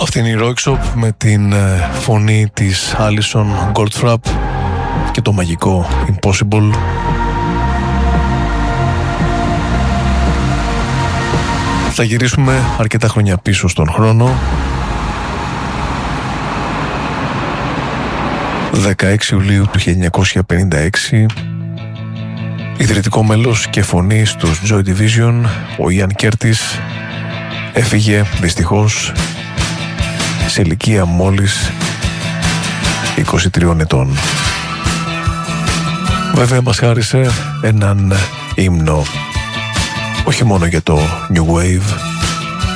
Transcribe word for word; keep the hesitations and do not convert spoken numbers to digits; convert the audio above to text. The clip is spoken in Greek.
Αυτή είναι η Rockshop με την φωνή της Alison Goldfrapp και το μαγικό Impossible. Θα γυρίσουμε αρκετά χρόνια πίσω στον χρόνο. δεκαέξι Ιουλίου του χίλια εννιακόσια πενήντα έξι, ιδρυτικό μέλος και φωνή στους Joy Division, ο Ian Curtis έφυγε δυστυχώς σε ηλικία μόλις είκοσι τριών ετών. Βέβαια μας χάρισε έναν ύμνο όχι μόνο για το New Wave,